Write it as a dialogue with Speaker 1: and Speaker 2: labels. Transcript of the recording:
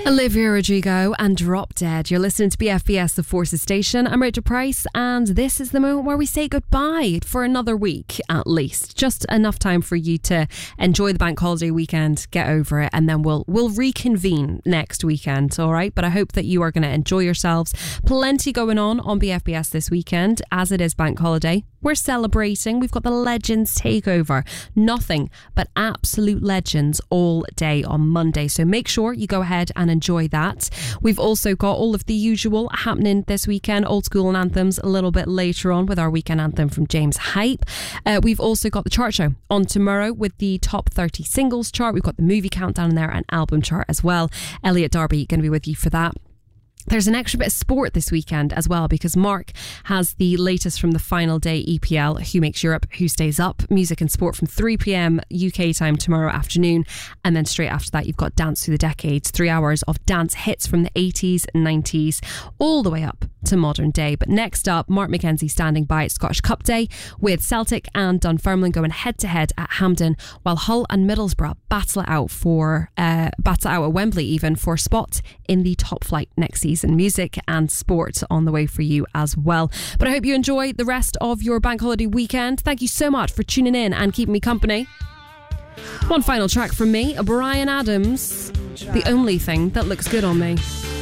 Speaker 1: Olivia Rodrigo and Drop Dead. You're listening to BFBS, The Forces Station. I'm Rachel Price, and this is the moment where we say goodbye for another week at least. Just enough time for you to enjoy the bank holiday weekend, get over it, and then we'll reconvene next weekend, all right? But I hope that you are going to enjoy yourselves. Plenty going on BFBS this weekend, as it is bank holiday. We're celebrating. We've got the Legends Takeover. Nothing but absolute legends all day on Monday. So make sure you go ahead and enjoy that. We've also got all of the usual happening this weekend. Old school and anthems a little bit later on with our weekend anthem from James Hype. We've also got the chart show on tomorrow with the top 30 singles chart. We've got the movie countdown in there and album chart as well. Elliot Darby going to be with you for that. There's an extra bit of sport this weekend as well, because Mark has the latest from the final day EPL, Who Makes Europe, Who Stays Up, music and sport from 3 p.m. UK time tomorrow afternoon. And then straight after that, you've got Dance Through the Decades, 3 hours of dance hits from the 80s, 90s, all the way up to modern day. But next up, Mark McKenzie standing by at Scottish Cup Day with Celtic and Dunfermline going head to head at Hampden, while Hull and Middlesbrough battle it out at Wembley even for a spot in the top flight next season. Music and sport on the way for you as well. But I hope you enjoy the rest of your bank holiday weekend. Thank you so much for tuning in and keeping me company. One final track from me, Bryan Adams, The Only Thing That Looks Good on Me.